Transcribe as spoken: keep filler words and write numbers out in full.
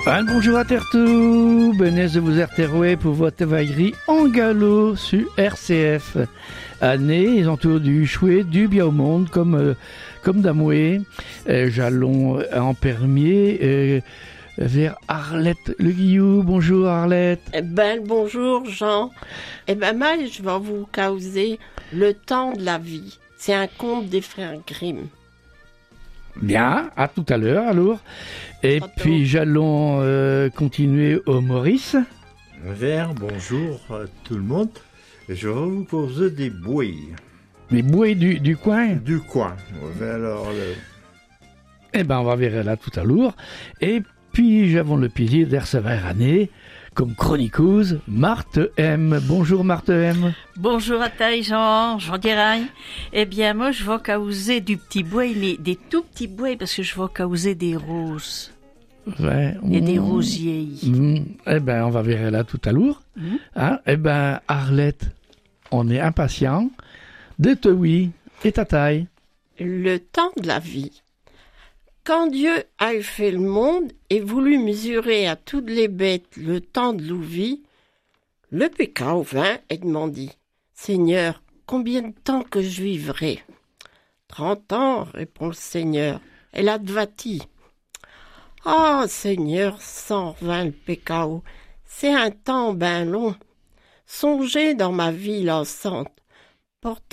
Un bonjour à Tertou, benez de vous erterouer pour votre vaillerie en galop sur R C F. Année, ils entourent du chouet, du bien au monde, comme, euh, comme d'amoué. Euh, J'allons en permier euh, vers Arlette Le Guillou. Bonjour Arlette. Eh ben, bonjour Jean. Eh ben, moi, je vais vous causer Le temps de la vie. C'est un conte des frères Grimm. Bien, à tout à l'heure alors. Et puis j'allons euh, continuer au Maurice. Vers, bonjour à tout le monde. Je vais vous poser des bouilles. Les bouées du, du coin. Du coin. Alors, le... Eh ben on va vers là tout à l'heure. Et puis j'avons le plaisir de recevoir année comme chroniqueuse Marthe M. Bonjour Marthe M. Bonjour à toi Jean, Jean Guérin. Eh bien moi je vais causer du petit bois, mais des tout petits bois parce que je vais causer des roses. Ouais. Et mmh. des rosiers. Mmh. Eh ben on va vers là tout à l'heure. Mmh. Hein? Eh ben Arlette, on est impatient de te oui et ta taille. Le temps de la vie. Quand Dieu a fait le monde et voulu mesurer à toutes les bêtes le temps de l'ouvie, le pécat vint et demandit, « Seigneur, combien de temps que je vivrai ?» « Trente ans, répond le Seigneur, et l'advati. « Ah, oh, Seigneur, s'en revint le pécat, c'est un temps ben long. Songez dans ma vie lassante, porter